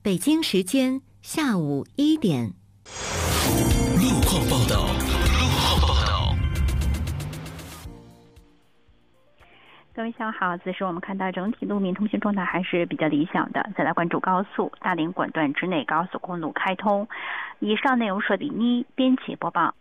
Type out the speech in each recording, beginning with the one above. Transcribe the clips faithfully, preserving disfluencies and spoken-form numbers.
北京时间下午一点。 路况报道。路况报道。 各位下午好，此时我们看到整体路面通行状态还是比较理想的。再来关注高速，大连管段之内高速公路开通。以上内容是李妮编辑播报。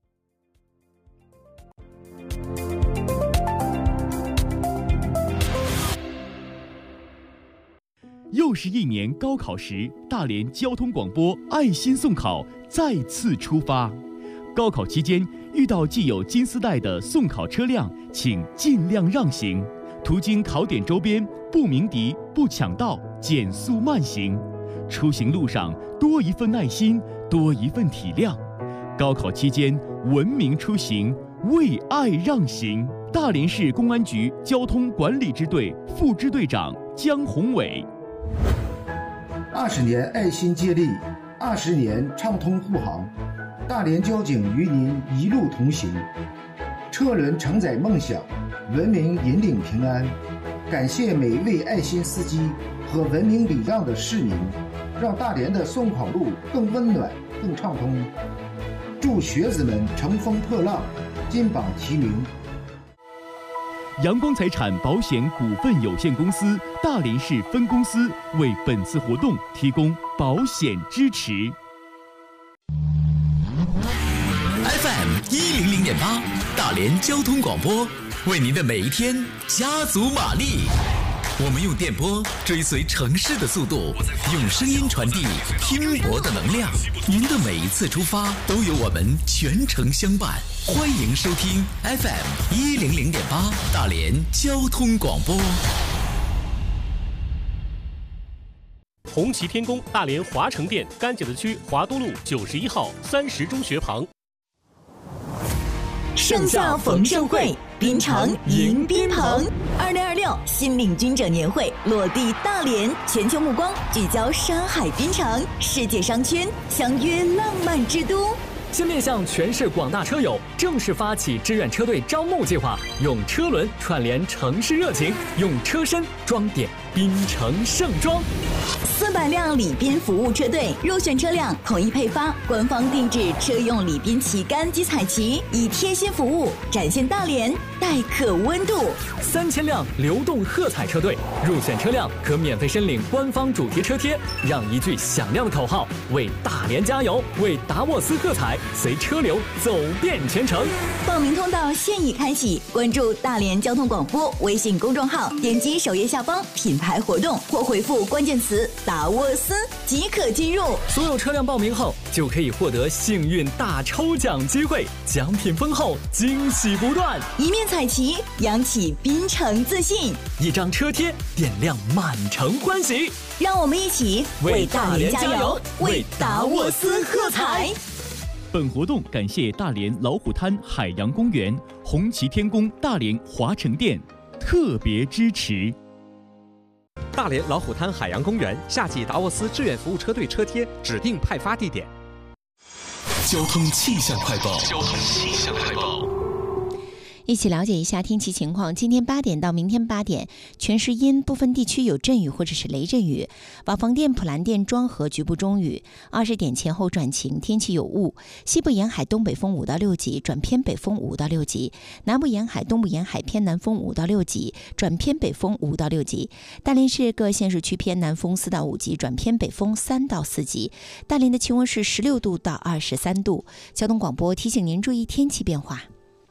又是一年高考时，大连交通广播爱心送考再次出发。高考期间遇到系有金丝带的送考车辆，请尽量让行。途经考点周边，不鸣笛、不抢道，减速慢行。出行路上多一份耐心，多一份体谅。高考期间文明出行，为爱让行。大连市公安局交通管理支队副支队长江宏伟。 二十年爱心接力，二十年畅通护航，大连交警与您一路同行，车轮承载梦想，文明引领平安。感谢每一位爱心司机和文明礼让的市民，让大连的送考路更温暖、更畅通。祝学子们乘风破浪，金榜题名。 阳光财产保险股份有限公司大连市分公司为本次活动提供保险支持。 F M 一零零点八，大连交通广播，为您的每一天加足马力。我们用电波追随城市的速度，用声音传递拼搏的能量。您的每一次出发，都有我们全程相伴。欢迎收听 F M 一零零点八大连交通广播。 红旗天宫大连华城店甘井子区华都路九十一号三十中学旁。 盛夏逢盛会，槟城迎宾朋。二零二六新领军者年会落地大连，全球目光聚焦山海槟城，世界商圈相约浪漫之都。 先面向全市广大车友正式发起志愿车队招募计划，用车轮串联城市热情，用车身装点槟城盛装。 四百辆礼宾服务车队，入选车辆统一配发官方定制车用礼宾旗杆及彩旗，以贴心服务展现大连待客温度。 三千辆流动喝彩车队，入选车辆可免费申领官方主题车贴，让一句响亮的口号为大连加油，为达沃斯喝彩，随车流走遍全城。 报名通道现已开启，关注大连交通广播微信公众号，点击首页下方品牌活动或回复关键词达沃斯即可进入。 所有车辆报名后就可以获得幸运大抽奖机会，奖品丰厚，惊喜不断。 一面彩旗扬起槟城自信， 一张车贴点亮满城欢喜。 让我们一起为大连加油，为达沃斯喝彩。 本活动感谢大连老虎滩海洋公园、红旗天宫大连华城店特别支持。 大连老虎滩海洋公园夏季达沃斯志愿服务车队车贴指定派发地点。 交通气象快报。交通气象快报。 一起了解一下天气情况。今天八点到明天八点，全市阴，部分地区有阵雨或者是雷阵雨。瓦房店、普兰店、庄河局部中雨。二十点前后转晴，天气有雾。西部沿海东北风五到六级，转偏北风五到六级。南部沿海、东部沿海偏南风五到六级，转偏北风五到六级。大连市各县市区偏南风四到五级，转偏北风三到四级。大连的气温是十六度到二十三度。交通广播提醒您注意天气变化。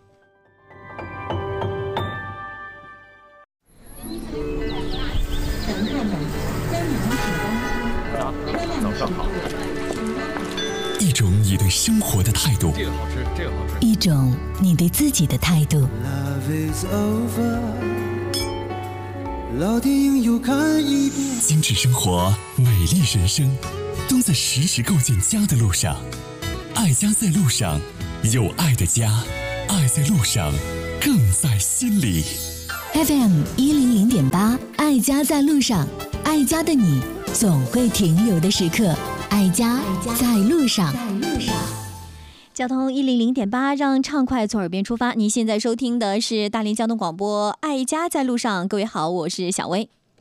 早上好。 一种你对生活的态度， 这个好吃，这个好吃。 一种你对自己的态度。 老电影又看一遍。 精致生活，美丽人生，都在时时构建家的路上。爱家在路上，有爱的家，爱在路上，更在心里。 F M 一零零点八，爱家在路上，爱家的你总会停留的时刻，爱家在路上。 交通一零零点八，让畅快从耳边出发。您现在收听的是大连交通广播，爱家在路上。各位好，我是小薇。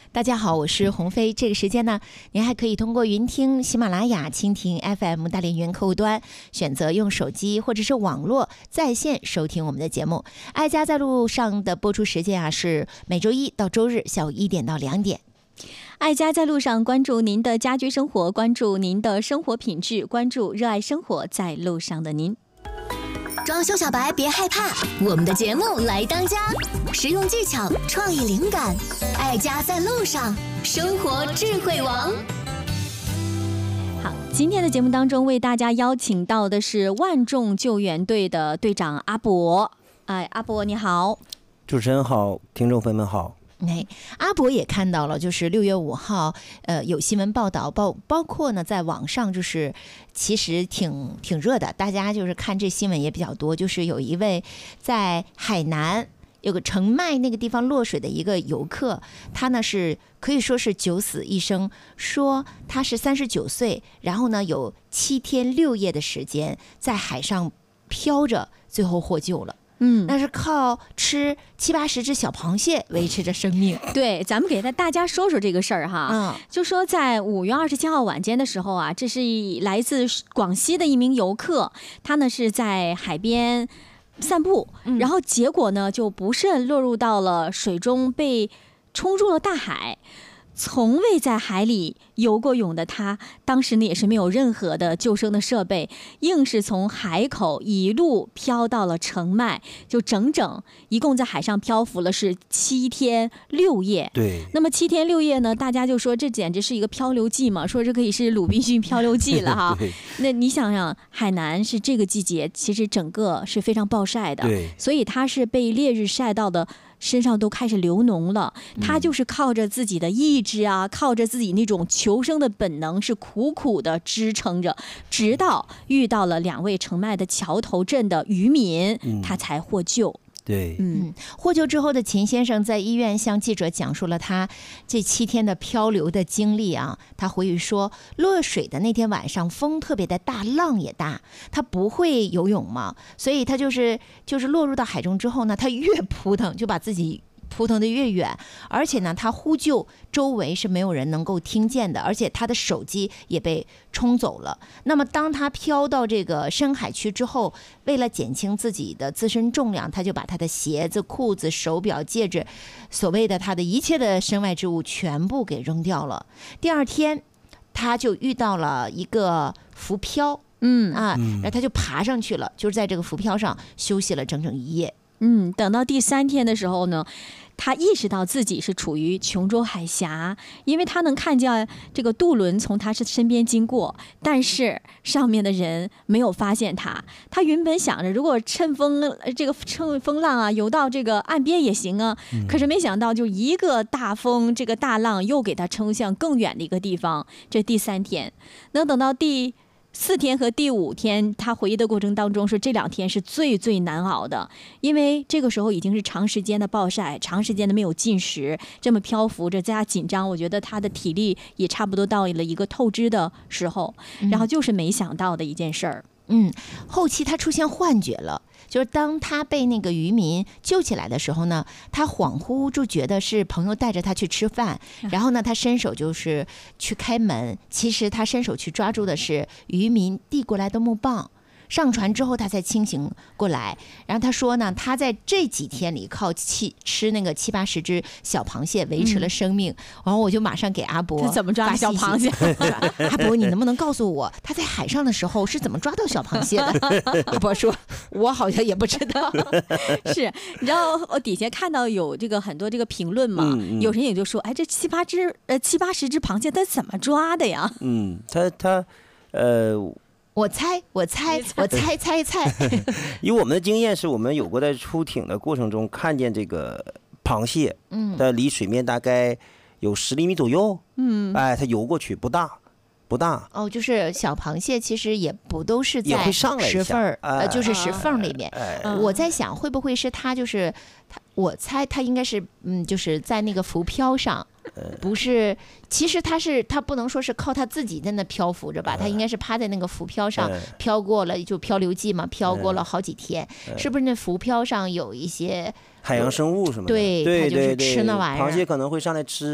大家好，我是鸿飞。这个时间呢，您还可以通过云听、喜马拉雅、蜻蜓 F M 大连云客户端，选择用手机或者是网络在线收听我们的节目。爱家在路上的播出时间啊，是每周一到周日下午一点到两点。 爱家在路上，关注您的家居生活，关注您的生活品质，关注热爱生活在路上的您。 装修小白别害怕，我们的节目来当家，实用技巧，创意灵感，爱家在路上，生活智慧王。 好，今天的节目当中为大家邀请到的是万众救援队的队长阿伯。哎，阿伯你好。 主持人好，听众朋友们好。 哎，阿伯也看到了，就是六月五号，呃，有新闻报道，包包括呢，在网上就是其实挺挺热的，大家就是看这新闻也比较多，就是有一位在海南有个澄迈那个地方落水的一个游客，他呢是可以说是九死一生，说他是三十九岁，然后呢有七天六夜的时间在海上漂着，最后获救了。 嗯， 那是靠吃七八十只小螃蟹维持着生命。 对，咱们给大家说说这个事儿哈。 嗯， 就说在五月二十七号晚间的时候啊，这是来自广西的一名游客，他呢是在海边散步， 嗯、 然后结果呢就不慎落入到了水中，被冲入了大海。从未在海里游过泳的他，当时呢也是没有任何的救生的设备，硬是从海口一路漂到了澄迈，就整整一共在海上漂浮了是七天六夜。 对， 那么七天六夜呢，大家就说这简直是一个漂流记嘛，说这可以是鲁滨逊漂流记了哈。那你想想，海南是这个季节，其实整个是非常暴晒的， 对， 所以它是被烈日晒到的。身上都开始流脓了，他就是靠着自己的意志啊，靠着自己那种求生的本能，是苦苦的支撑着，直到遇到了两位澄迈的桥头镇的渔民， 嗯、 他才获救。 对， 嗯，获救之后的秦先生在医院向记者讲述了他这七天的漂流的经历啊。他回忆说，落水的那天晚上风特别的大，浪也大，他不会游泳嘛，所以他就是就是落入到海中之后呢，他越扑腾就把自己扑腾的越远，而且呢，他呼救周围是没有人能够听见的，而且他的手机也被冲走了。那么当他飘到这个深海区之后，为了减轻自己的自身重量，他就把他的鞋子、裤子、手表、戒指，所谓的他的一切的身外之物全部给扔掉了。第二天，他就遇到了一个浮漂， 嗯啊，然后他就爬上去了，就是在这个浮漂上休息了整整一夜。 嗯，等到第三天的时候呢，他意识到自己是处于琼州海峡，因为他能看见这个渡轮从他身边经过，但是上面的人没有发现他。他原本想着，如果趁风这个趁风浪啊游到这个岸边也行啊， 嗯、 可是没想到就一个大风，这个大浪又给他冲向更远的一个地方。这第三天，能等到第四天和第五天，他回忆的过程当中说，这两天是最最难熬的，因为这个时候已经是长时间的暴晒，长时间的没有进食，这么漂浮着加紧张，我觉得他的体力也差不多到了一个透支的时候，然后就是没想到的一件事儿。 嗯，后期他出现幻觉了，就是当他被那个渔民救起来的时候呢，他恍惚就觉得是朋友带着他去吃饭，然后呢，他伸手就是去开门，其实他伸手去抓住的是渔民递过来的木棒。上船之后他才清醒过来，然后他说呢，他在这几天里靠七吃那个七八十只小螃蟹维持了生命。嗯、然后我就马上给阿伯他怎么抓小螃蟹？ 阿伯，你能不能告诉我他在海上的时候是怎么抓到小螃蟹的？阿伯说，我好像也不知道。 是，你知道我底下看到有这个很多这个评论嘛，嗯嗯、有人也就说，哎，这七八只呃七八十只螃蟹他怎么抓的呀？ 嗯，他他呃。 我猜，我猜，我猜猜猜。 以我们的经验是，我们有过在出艇的过程中看见这个螃蟹，嗯，它离水面大概有十厘米左右，嗯，哎，它游过去不大，不大。 哦，就是小螃蟹其实也不都是在石缝儿， 呃， 就是石缝里面。 哎哎、我在想，会不会是它就是它？我猜它应该是，嗯，就是在那个浮漂上。不是，其实他是他不能说是靠他自己在那漂浮着吧，他应该是趴在那个浮漂上漂过了，就漂流记嘛，漂过了好几天，是不是那浮漂上有一些海洋生物什么的？ 对， 对他就是吃那玩意儿。 螃蟹可能会上来吃，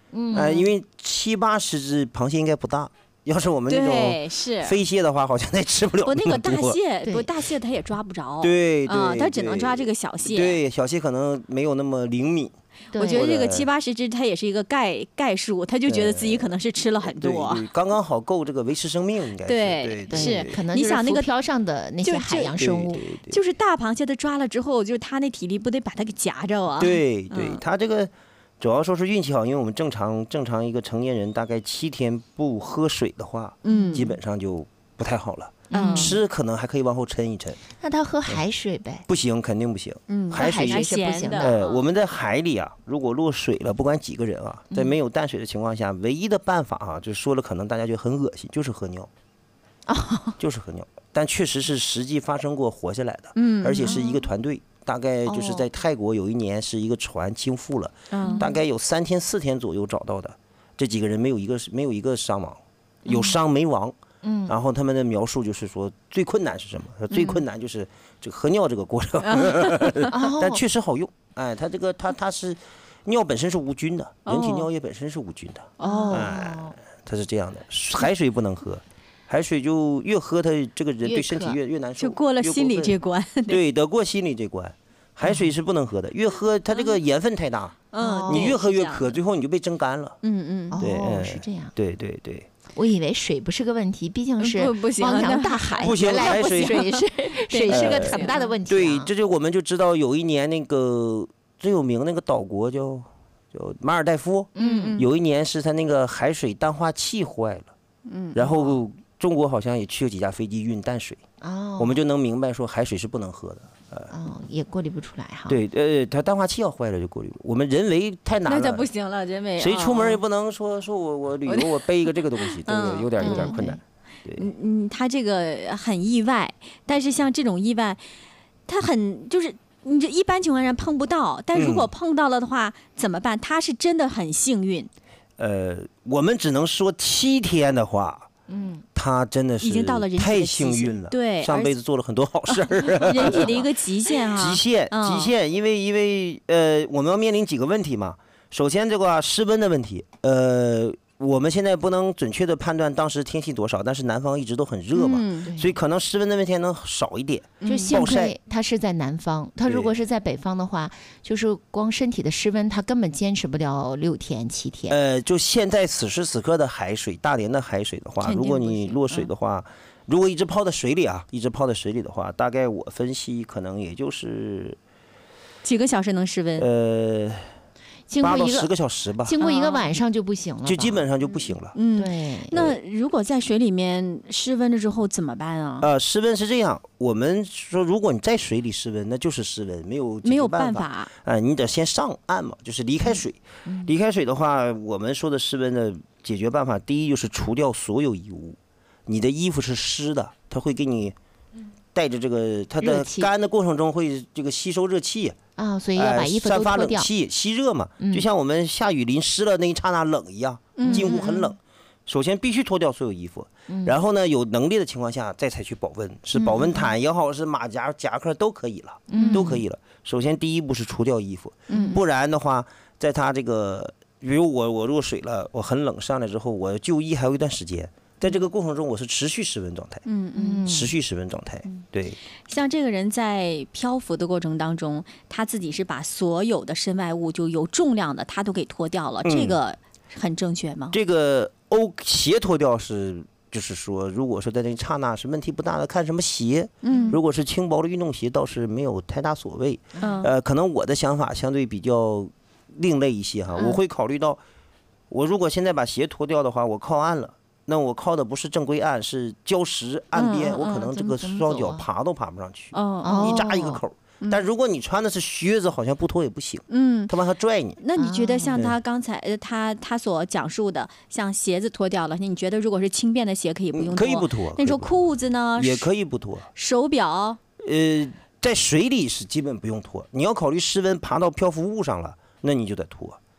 嗯，呃，因为七八十只螃蟹应该不大。要是我们这种飞蟹的话，好像它也吃不了那么多。 不，那个大蟹，不，大蟹它也抓不着。 对对， 嗯，它只能抓这个小蟹。 对，小蟹可能没有那么灵敏。 我觉得这个七八十只，它也是一个概概数，他就觉得自己可能是吃了很多， 对对，刚刚好够这个维持生命，应该是。 对对， 是可能你想那个漂上的那些海洋生物， 就是大螃蟹，它抓了之后，就是它那体力不得把它给夹着啊？ 对对，它这个。主要说是运气好，因为我们正常正常一个成年人大概七天不喝水的话，嗯，基本上就不太好了。嗯，吃可能还可以往后抻一抻。 那他喝海水呗？ 不行，肯定不行。 嗯， 海水是不行的。 呃，我们在海里啊，如果落水了，不管几个人啊，在没有淡水的情况下，唯一的办法啊，就说了可能大家觉得很恶心，就是喝尿。哦，就是喝尿，但确实是实际发生过活下来的，嗯，而且是一个团队。大概就是在泰国有一年是一个船倾覆了，哦、大概有三天四天左右找到的，这几个人没有一个没有一个伤亡，有伤没亡。嗯，然后他们的描述就是说最困难是什么？嗯、最困难就是这个喝尿这个过程，嗯、但确实好用。哎，它这个它它是尿本身是无菌的，人体尿液本身是无菌的。哦，哎，它是这样的，海水不能喝。海水就越喝，它这个人对身体越越难受， 就过了心理这关。 对，得过心理这关。海水是不能喝的，越喝它这个盐分太大，嗯，你越喝越渴，最后你就被蒸干了。 嗯嗯， 对， 哦，是这样。 对对对。 我以为水不是个问题，毕竟是汪洋大海， 不行，海水水是水是个很大的问题。 对，这就我们就知道有一年那个最有名那个岛国叫叫马尔代夫，嗯，有一年是它那个海水淡化器坏了，嗯，然后。中国好像也去了几架飞机运淡水，哦，我们就能明白说海水是不能喝的， 呃，哦，也过滤不出来哈。 对，呃，它淡化器要坏了就过滤，我们人为太难了， 那就不行了，人为。 谁出门也不能说说我我旅游我背一个这个东西，这个有点有点困难。对， 嗯嗯，他这个很意外，但是像这种意外，他很就是你这一般情况下碰不到，但如果碰到了的话、嗯、怎么办？他是真的很幸运。 呃，我们只能说七天的话。嗯，他真的是已经到了人太幸运了， 对， 上辈子做了很多好事儿。 人体的一个极限啊， 极限，极限，因为因为呃，我们要面临几个问题嘛。首先，这个湿温的问题，呃，我们现在不能准确的判断当时天气多少，但是南方一直都很热嘛，嗯、所以可能湿温的问题能少一点。 就幸亏它是在南方，它如果是在北方的话，就是光身体的湿温，它根本坚持不了六天七天。 呃，就现在此时此刻的海水，大连的海水的话，如果你落水的话，嗯、如果一直泡在水里啊，一直泡在水里的话，大概我分析可能也就是几个小时能失温。 呃。八到十个小时吧， 经过一个晚上就不行了， 就基本上就不行了。 嗯， 对。 那如果在水里面失温了之后怎么办啊？ 呃，失温是这样，我们说，如果你在水里失温，那就是失温，没有没有办法。啊、 呃，你得先上岸嘛，就是离开水。嗯、离开水的话，我们说的失温的解决办法，第一就是除掉所有衣物。你的衣服是湿的，它会给你带着这个它的干的过程中会这个吸收热气。 啊、哦，所以要把衣服都脱掉， 散发冷气，吸热嘛，嗯、就像我们下雨淋湿了那一刹那冷一样，嗯、进屋很冷。首先必须脱掉所有衣服，嗯、然后呢，有能力的情况下再采取保温，是保温毯也好，是马甲、夹克都可以了，嗯、都可以了。首先第一步是除掉衣服，嗯、不然的话，在它这个，比如我我落水了，我很冷，上来之后我就医还有一段时间。在这个过程中，我是持续失温状态，嗯嗯，持续失温状态，对。 像这个人在漂浮的过程当中，他自己是把所有的身外物就有重量的，他都给脱掉了，嗯、这个很正确吗？ 这个欧鞋脱掉是，就是说，如果说在那一刹那是问题不大的，看什么鞋，嗯，如果是轻薄的运动鞋，倒是没有太大所谓，嗯，呃，可能我的想法相对比较另类一些哈，嗯、我会考虑到，我如果现在把鞋脱掉的话，我靠岸了。那我靠的不是正规岸，是礁石岸边，嗯、我可能这个双脚爬都爬不上去，哦、一扎一个口。哦、但如果你穿的是靴子，好像不脱也不行，嗯，他往下拽你。 那你觉得像他刚才、呃、他他所讲述的，像鞋子脱掉了，你觉得如果是轻便的鞋可以不用脱？ 可以不脱。 那你说裤子呢？ 也可以不脱。 手表？ 呃，在水里是基本不用脱。你要考虑室温爬到漂浮物上了，那你就得脱。